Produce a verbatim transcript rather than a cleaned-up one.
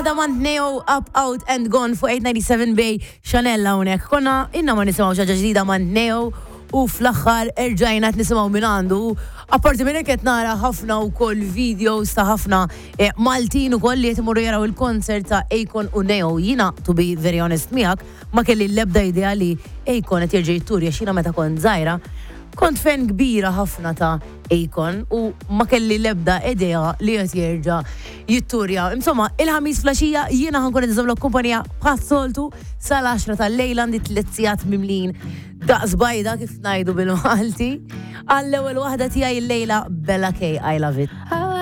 waħda man Neo Up Out and Gone fuq eight ninety-seven Bay Chanel hawnhekk. Konna inna ma nisimgħu xi ħaġa ġdida man Neo u fl-aħħar erġajna qed nisimgħu minn għandu. Apparti minn hekk qed nara ħafna wkoll videos ta' ħafna Maltin ukoll li qed imorru jaraw il-konsert ta' Akon u Neo. Jiena to be very honest miegħek ma kelli l-ebda idea li Akon qed jerġa' jittur għax jiena meta kont żgħira kont fan kbira ħafna ta' Akon u ma kelli l-ebda idea li qed jerġa' jitturja. Insomma, il-ħamis flaxija jiena ħankun qed niżoblok kumpanija bħas-soltu sal-għaxra tal-lejla għandi tliet sigħat mimlin daqs bajda kif ngħidu bil-Malti. Għall-ewwel waħda tiegħi l-lejla Bella K, I love it.